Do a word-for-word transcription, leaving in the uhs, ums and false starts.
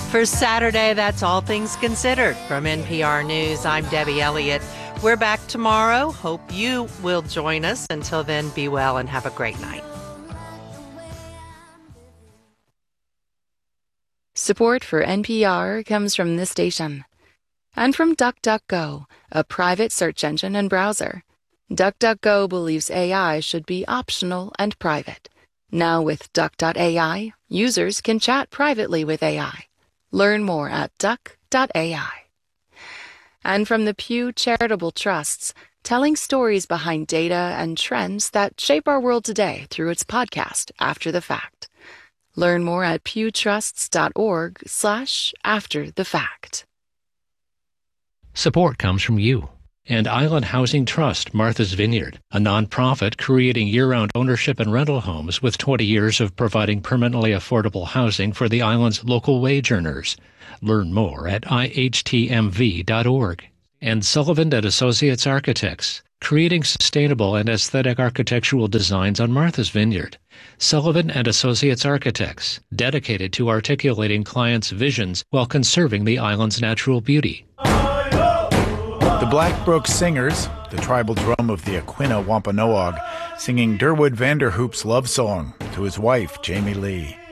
For Saturday, that's All Things Considered. From N P R News, I'm Debbie Elliott. We're back tomorrow. Hope you will join us. Until then, be well and have a great night. Support for N P R comes from this station and from DuckDuckGo, a private search engine and browser. DuckDuckGo believes A I should be optional and private. Now with Duck dot A I, users can chat privately with A I. Learn more at Duck dot A I. And from the Pew Charitable Trusts, telling stories behind data and trends that shape our world today through its podcast, After the Fact. Learn more at pewtrusts.org slash after the fact. Support comes from you and Island Housing Trust Martha's Vineyard, a nonprofit creating year-round ownership and rental homes with twenty years of providing permanently affordable housing for the island's local wage earners. Learn more at I H T M V dot org. And Sullivan and Associates Architects, creating sustainable and aesthetic architectural designs on Martha's Vineyard. Sullivan and Associates Architects, dedicated to articulating clients' visions while conserving the island's natural beauty. The Blackbrook Singers, the tribal drum of the Aquinnah Wampanoag, singing Durwood Vanderhoop's love song to his wife, Jamie Lee.